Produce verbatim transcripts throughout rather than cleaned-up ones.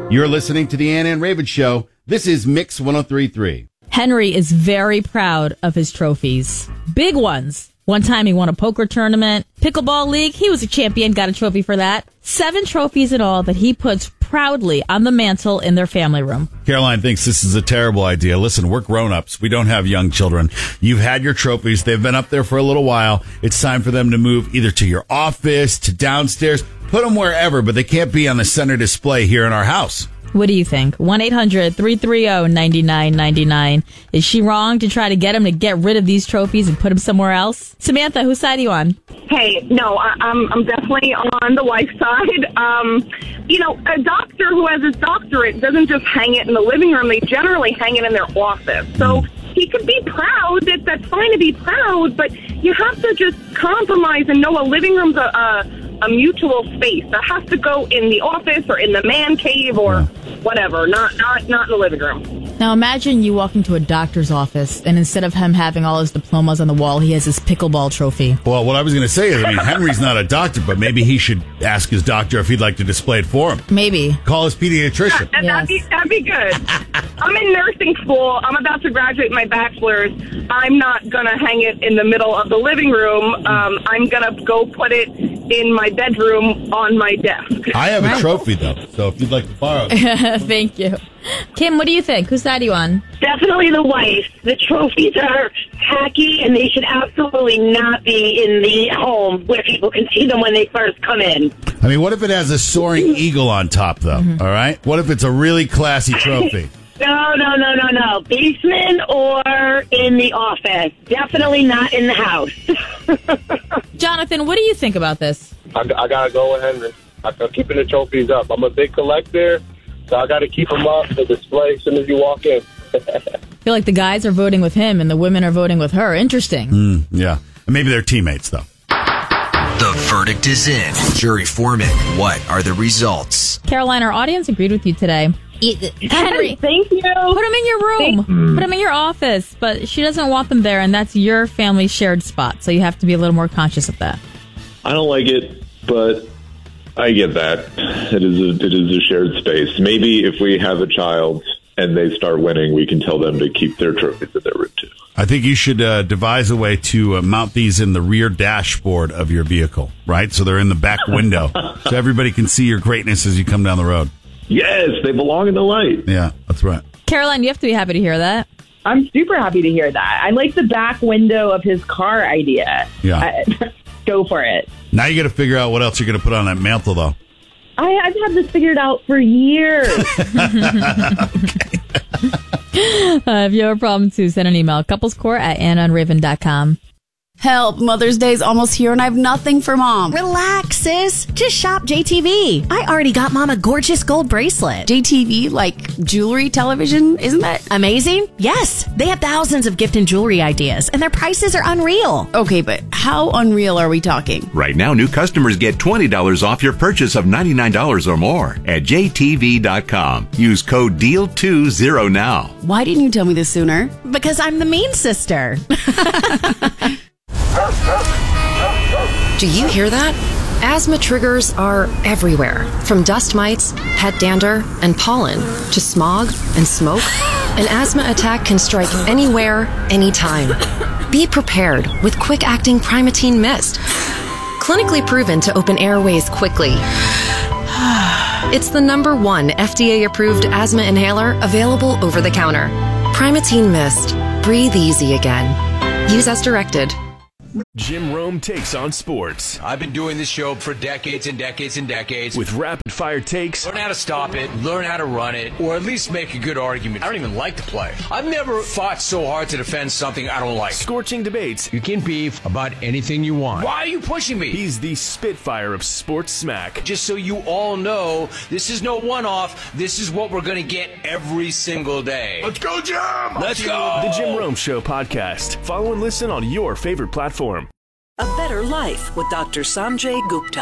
You're listening to the Ann and Raven Show. This is Mix one oh three point three. Henry is very proud of his trophies. Big ones. One time he won a poker tournament. Pickleball league, he was a champion, got a trophy for that. Seven trophies in all that he puts proudly on the mantle in their family room. Caroline thinks this is a terrible idea. Listen, we're grown-ups. We don't have young children. You've had your trophies. They've been up there for a little while. It's time for them to move either to your office, to downstairs. Put them wherever, but they can't be on the center display here in our house. What do you think? one eight hundred three three zero nine nine nine nine. Is she wrong to try to get him to get rid of these trophies and put them somewhere else? Samantha, whose side are you on? Hey, no, I, I'm I'm definitely on the wife's side. Um, you know, a doctor who has his doctorate doesn't just hang it in the living room. They generally hang it in their office. So he could be proud. That, that's fine to be proud, but you have to just compromise and know a living room's a... a a mutual space that has to go in the office or in the man cave or whatever, not not not in the living room. Now imagine you walk into a doctor's office and instead of him having all his diplomas on the wall, he has his pickleball trophy. Well, what I was going to say is, I mean, Henry's not a doctor, but maybe he should ask his doctor if he'd like to display it for him. Maybe. Call his pediatrician. Yeah, that'd, Yes. be, that'd be good. I'm in nursing school. I'm about to graduate my bachelor's. I'm not going to hang it in the middle of the living room. Um, I'm going to go put it in my bedroom on my desk. I have Right. a trophy, though, so if you'd like to borrow it. Thank you. Kim, what do you think? Whose side are you on? Definitely the wife. The trophies are tacky, and they should absolutely not be in the home where people can see them when they first come in. I mean, what if it has a soaring eagle on top, though? Mm-hmm. All right? What if it's a really classy trophy? No, no, no, no, no. Basement or in the office. Definitely not in the house. Jonathan, what do you think about this? I, I gotta go with Henry. I'm keeping the trophies up. I'm a big collector, so I gotta keep them up to display as soon as you walk in. I feel like the guys are voting with him and the women are voting with her. Interesting. Mm, yeah. Maybe they're teammates, though. The verdict is in. Jury foreman, what are the results? Caroline, our audience agreed with you today. Henry, Thank you. put them in your room. Put them in your office. But she doesn't want them there, and that's your family's shared spot. So you have to be a little more conscious of that. I don't like it, but I get that. It is a, it is a shared space. Maybe if we have a child and they start winning, we can tell them to keep their trophies in their room, too. I think you should uh, devise a way to uh, mount these in the rear dashboard of your vehicle, right? So they're in the back window, so everybody can see your greatness as you come down the road. Yes, they belong in the light. Yeah, that's right. Caroline, you have to be happy to hear that. I'm super happy to hear that. I like the back window of his car idea. Yeah. I, go for it. Now you got to figure out what else you're going to put on that mantle, though. I, I've had this figured out for years. Uh, if you have a problem, too, send an email. couplescore at anna and raven dot com. Help, Mother's Day's almost here and I have nothing for Mom. Relax, sis. Just shop J T V. I already got Mom a gorgeous gold bracelet. J T V, like jewelry, television, isn't that Amazing? Yes. They have thousands of gift and jewelry ideas, and their prices are unreal. Okay, but how unreal are we talking? Right now, new customers get twenty dollars off your purchase of ninety-nine dollars or more at J T V dot com. Use code D E A L twenty now. Why didn't you tell me this sooner? Because I'm the mean sister. Do you hear that? Asthma triggers are everywhere, from dust mites, pet dander, and pollen, to smog and smoke. An asthma attack can strike anywhere, anytime. Be prepared with quick-acting Primatene Mist. Clinically proven to open airways quickly. It's the number one F D A-approved asthma inhaler available over the counter. Primatene Mist. Breathe easy again. Use as directed. Jim Rome takes on sports. I've been doing this show for decades and decades and decades. With rapid-fire takes. Learn how to stop it, learn how to run it, or at least make a good argument. I don't even like to play. I've never fought so hard to defend something I don't like. Scorching debates. You can beef about anything you want. Why are you pushing me? He's the Spitfire of sports smack. Just so you all know, this is no one-off. This is what we're going to get every single day. Let's go, Jim! Let's go! The Jim Rome Show podcast. Follow and listen on your favorite platform. A Better Life with Doctor Sanjay Gupta.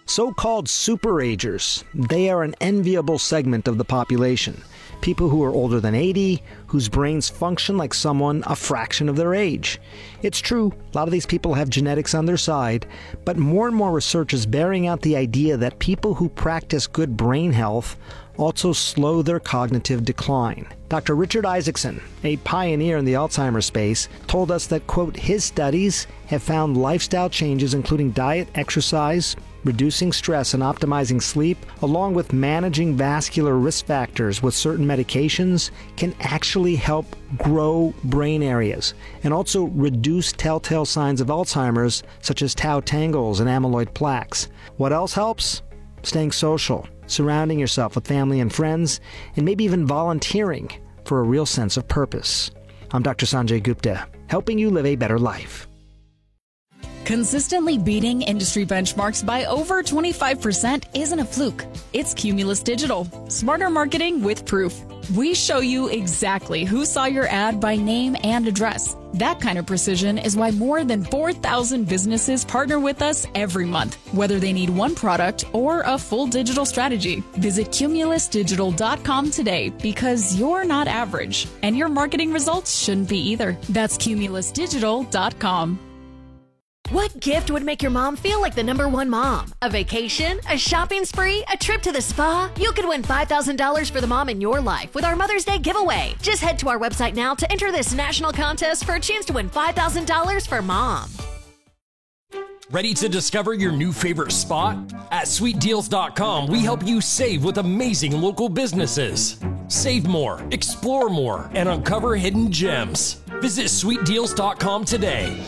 So-called superagers, they are an enviable segment of the population. People who are older than eighty, whose brains function like someone a fraction of their age. It's true, a lot of these people have genetics on their side, but more and more research is bearing out the idea that people who practice good brain health also slow their cognitive decline. Doctor Richard Isaacson, a pioneer in the Alzheimer's space, told us that, quote, his studies have found lifestyle changes including diet, exercise, reducing stress and optimizing sleep, along with managing vascular risk factors with certain medications, can actually help grow brain areas and also reduce telltale signs of Alzheimer's, such as tau tangles and amyloid plaques. What else helps? Staying social, surrounding yourself with family and friends, and maybe even volunteering for a real sense of purpose. I'm Doctor Sanjay Gupta, helping you live a better life. Consistently beating industry benchmarks by over twenty-five percent isn't a fluke. It's Cumulus Digital. Smarter marketing with proof. We show you exactly who saw your ad by name and address. That kind of precision is why more than four thousand businesses partner with us every month, whether they need one product or a full digital strategy. Visit cumulus digital dot com today because you're not average, and your marketing results shouldn't be either. That's cumulus digital dot com. What gift would make your mom feel like the number one mom? A vacation? A shopping spree? A trip to the spa? You could win five thousand dollars for the mom in your life with our Mother's Day giveaway. Just head to our website now to enter this national contest for a chance to win five thousand dollars for mom. Ready to discover your new favorite spot? At sweet deals dot com, we help you save with amazing local businesses. Save more, explore more, and uncover hidden gems. Visit sweet deals dot com today.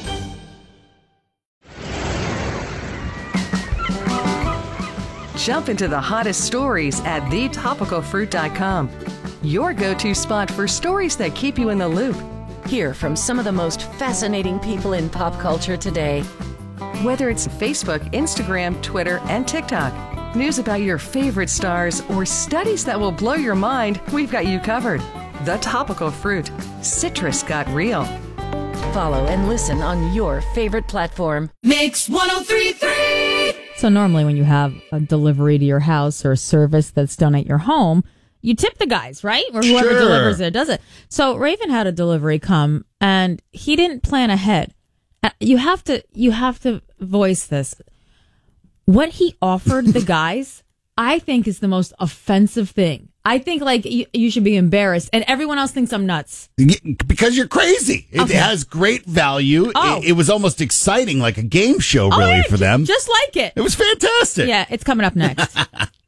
Jump into the hottest stories at the topical fruit dot com. Your go-to spot for stories that keep you in the loop. Hear from some of the most fascinating people in pop culture today. Whether it's Facebook, Instagram, Twitter, and TikTok, news about your favorite stars, or studies that will blow your mind, we've got you covered. The Topical Fruit. Citrus got real. Follow and listen on your favorite platform. Mix one oh three point three. So normally when you have a delivery to your house or a service that's done at your home, you tip the guys, right? Or whoever Sure. delivers it does it. So Raven had a delivery come and he didn't plan ahead. Uh, You have to you have to voice this. What he offered the guys, I think, is the most offensive thing. I think like you, you should be embarrassed, and everyone else thinks I'm nuts. Because you're crazy. It Okay. has great value. Oh. It, it was almost exciting, like a game show, Oh, really, yeah, for them. Just like it. It was fantastic. Yeah, it's coming up next.